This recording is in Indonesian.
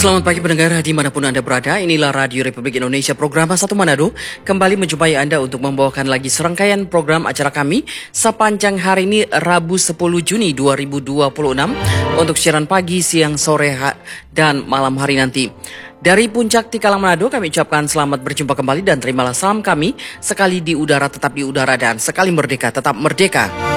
Selamat pagi pendengar dimanapun Anda berada. Inilah Radio Republik Indonesia program Satu Manado. Kembali menjumpai Anda untuk membawakan lagi serangkaian program acara kami sepanjang hari ini Rabu 10 Juni 2026 untuk siaran pagi, siang, sore dan malam hari nanti. Dari Puncak Tikalang Manado kami ucapkan selamat berjumpa kembali dan terimalah salam kami sekali di udara tetap di udara dan sekali merdeka tetap merdeka.